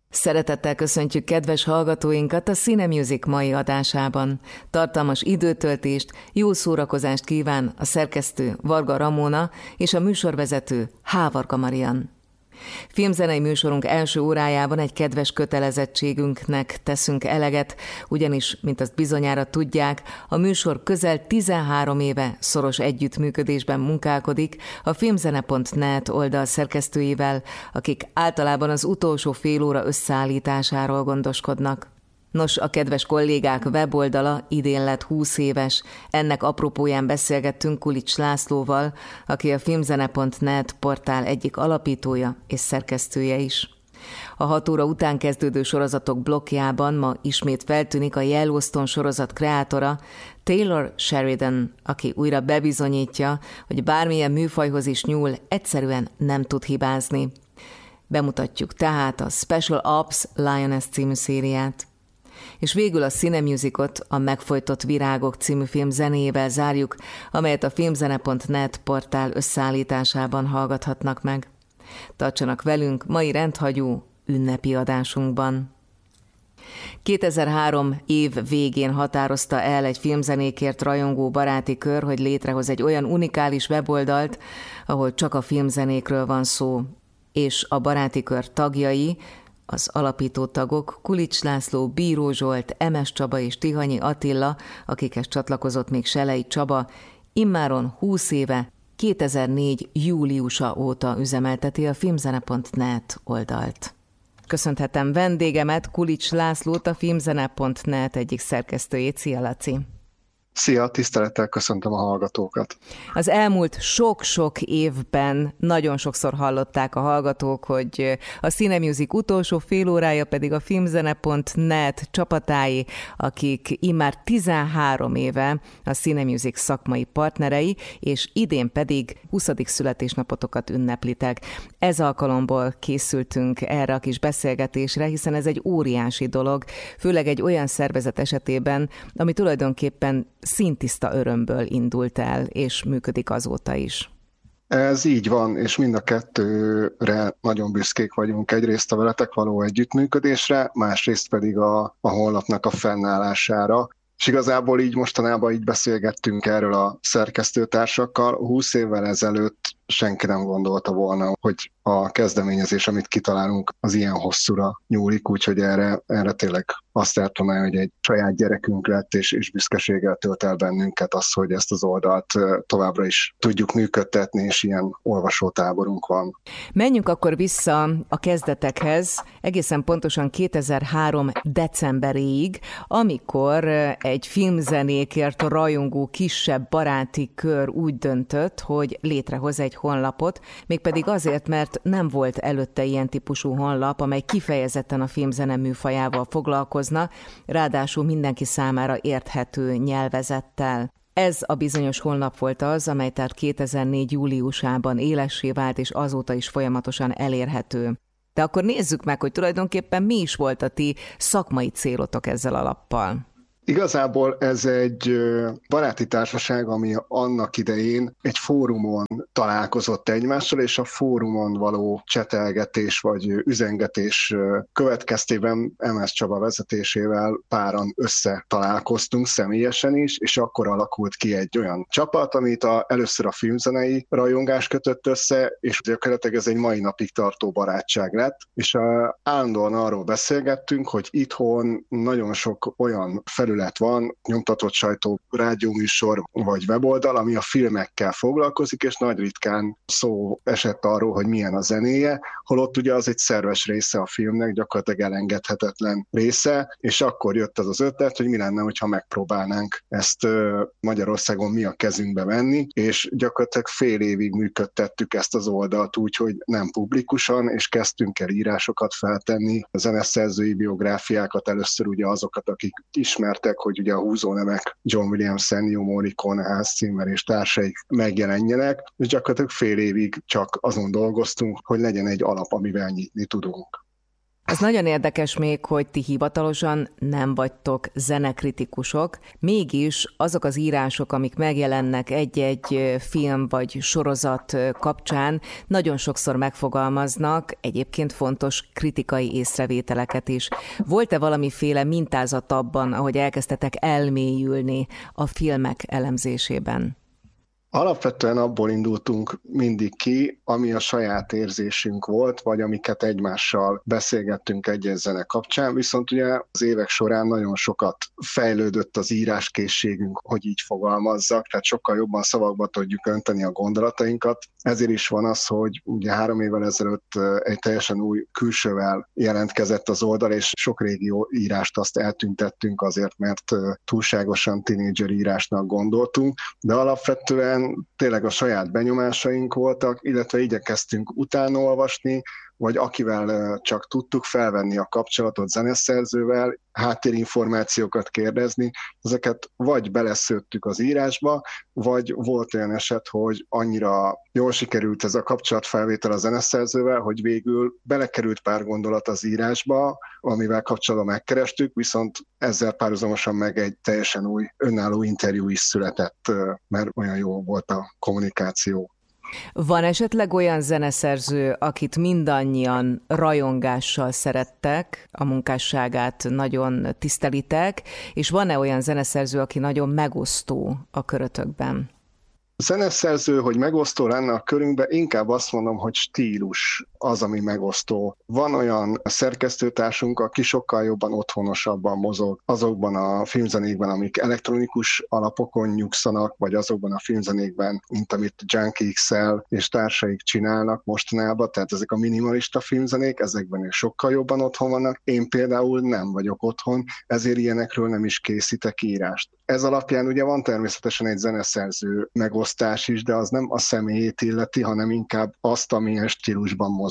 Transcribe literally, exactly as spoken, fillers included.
Szeretettel köszöntjük kedves hallgatóinkat a Cinemusic mai adásában. Tartalmas időtöltést, jó szórakozást kíván a szerkesztő Varga Ramona és a műsorvezető Hávarga Marian. Filmzenei műsorunk első órájában egy kedves kötelezettségünknek teszünk eleget, ugyanis, mint azt bizonyára tudják, a műsor közel tizenhárom éve szoros együttműködésben munkálkodik a filmzene pont net oldal szerkesztőivel, akik általában az utolsó fél óra összeállításáról gondoskodnak. Nos, a kedves kollégák weboldala idén lett húsz éves, ennek apropóján beszélgettünk Kulics Lászlóval, aki a filmzene pont net portál egyik alapítója és szerkesztője is. A hat óra után kezdődő sorozatok blokkjában ma ismét feltűnik a Yellowstone sorozat kreátora, Taylor Sheridan, aki újra bebizonyítja, hogy bármilyen műfajhoz is nyúl, egyszerűen nem tud hibázni. Bemutatjuk tehát a Special Ops Lioness című szériát. És végül a Cinemusicot, a Megfojtott virágok című film zenéjével zárjuk, amelyet a filmzene pont net portál összeállításában hallgathatnak meg. Tartsanak velünk mai rendhagyó ünnepi adásunkban. kétezer-három év végén határozta el egy filmzenékért rajongó baráti kör, hogy létrehoz egy olyan unikális weboldalt, ahol csak a filmzenékről van szó, és a baráti kör tagjai, az alapító tagok Kulics László, Bíró Zsolt, Emes Csaba és Tihanyi Attila, akikhez csatlakozott még Selei Csaba, immáron húsz éve, kétezer-négy júliusa óta üzemelteti a filmzene pont net oldalt. Köszönhetem vendégemet, Kulics Lászlót, a filmzene pont net egyik szerkesztőjét. Szia, Laci! Szia, tisztelettel köszöntöm a hallgatókat! Az elmúlt sok-sok évben nagyon sokszor hallották a hallgatók, hogy a Cinemusic utolsó fél órája pedig a filmzene pont net csapatái, akik immár tizenhárom éve a Cinemusic szakmai partnerei, és idén pedig huszadik születésnapotokat ünneplitek. Ez alkalomból készültünk erre a kis beszélgetésre, hiszen ez egy óriási dolog, főleg egy olyan szervezet esetében, ami tulajdonképpen színtiszta örömből indult el, és működik azóta is. Ez így van, és mind a kettőre nagyon büszkék vagyunk. Egyrészt a veletek való együttműködésre, másrészt pedig a, a honlapnak a fennállására. És igazából így mostanában így beszélgettünk erről a szerkesztőtársakkal. húsz évvel ezelőtt senki nem gondolta volna, hogy a kezdeményezés, amit kitalálunk, az ilyen hosszúra nyúlik, úgyhogy erre, erre tényleg azt lehet mondani, hogy egy saját gyerekünk lett, és, és büszkeséggel tölt el bennünket az, hogy ezt az oldalt továbbra is tudjuk működtetni, és ilyen olvasótáborunk van. Menjünk akkor vissza a kezdetekhez, egészen pontosan kétezer-három decemberéig, amikor egy filmzenékért rajongó kisebb baráti kör úgy döntött, hogy létrehoz egy honlapot, mégpedig azért, mert nem volt előtte ilyen típusú honlap, amely kifejezetten a filmzene műfajával foglalkozna, ráadásul mindenki számára érthető nyelvezettel. Ez a bizonyos honlap volt az, amely tehát kétezer-négy júliusában élessé vált, és azóta is folyamatosan elérhető. De akkor nézzük meg, hogy tulajdonképpen mi is volt a ti szakmai célotok ezzel a lappal. Igazából ez egy baráti társaság, ami annak idején egy fórumon találkozott egymással, és a fórumon való csetelgetés vagy üzengetés következtében Emes Csaba vezetésével páran összetalálkoztunk személyesen is, és akkor alakult ki egy olyan csapat, amit a, először a filmzenei rajongás kötött össze, és gyakorlatilag ez egy mai napig tartó barátság lett, és a, állandóan arról beszélgettünk, hogy itthon nagyon sok olyan felület van, nyomtatott sajtó, rádióműsor vagy weboldal, ami a filmekkel foglalkozik, és nagy ritkán szó esett arról, hogy milyen a zenéje, holott ugye az egy szerves része a filmnek, gyakorlatilag elengedhetetlen része, és akkor jött az az ötlet, hogy mi lenne, hogyha megpróbálnánk ezt Magyarországon mi a kezünkbe venni, és gyakorlatilag fél évig működtettük ezt az oldalt úgy, hogy nem publikusan, és kezdtünk el írásokat feltenni, a zeneszerzői biográfiákat, először ugye azokat, akik ismertek, hogy ugye a húzónemek John Williams, Ennio Morricone, Hans Zimmer és társaik megjelenjenek, és gyakorlatilag fél évig csak azon dolgoztunk, hogy legyen egy alap, amivel nyitni tudunk. Az nagyon érdekes még, hogy ti hivatalosan nem vagytok zenekritikusok, mégis azok az írások, amik megjelennek egy-egy film vagy sorozat kapcsán, nagyon sokszor megfogalmaznak egyébként fontos kritikai észrevételeket is. Volt-e valamiféle mintázat abban, ahogy elkezdtetek elmélyülni a filmek elemzésében? Alapvetően abból indultunk mindig ki, ami a saját érzésünk volt, vagy amiket egymással beszélgettünk egy-egy zene kapcsán, viszont ugye az évek során nagyon sokat fejlődött az íráskészségünk, hogy így fogalmazzak, tehát sokkal jobban szavakba tudjuk önteni a gondolatainkat. Ezért is van az, hogy ugye három évvel ezelőtt egy teljesen új külsővel jelentkezett az oldal, és sok régi írást azt eltüntettünk azért, mert túlságosan tínédzser írásnak gondoltunk, de alapvetően tényleg a saját benyomásaink voltak, illetve igyekeztünk utána olvasni, vagy akivel csak tudtuk felvenni a kapcsolatot zeneszerzővel, háttérinformációkat kérdezni, ezeket vagy beleszőttük az írásba, vagy volt olyan eset, hogy annyira jól sikerült ez a kapcsolatfelvétel a zeneszerzővel, hogy végül belekerült pár gondolat az írásba, amivel kapcsolatban megkerestük, viszont ezzel párhuzamosan meg egy teljesen új önálló interjú is született, mert olyan jó volt a kommunikáció. Van esetleg olyan zeneszerző, akit mindannyian rajongással szerettek, a munkásságát nagyon tisztelitek, és van-e olyan zeneszerző, aki nagyon megosztó a körötökben? Zeneszerző, hogy megosztó lenne a körünkben, inkább azt mondom, hogy stílus az, ami megosztó. Van olyan szerkesztőtársunk, aki sokkal jobban otthonosabban mozog azokban a filmzenékben, amik elektronikus alapokon nyugszanak, vagy azokban a filmzenékben, mint amit Junkie iksz el és társaik csinálnak mostanában, tehát ezek a minimalista filmzenék, ezekben is sokkal jobban otthon vannak. Én például nem vagyok otthon, ezért ilyenekről nem is készítek írást. Ez alapján ugye van természetesen egy zeneszerző megosztás is, de az nem a személyét illeti, hanem inkább azt, amilyen stílusban mozog.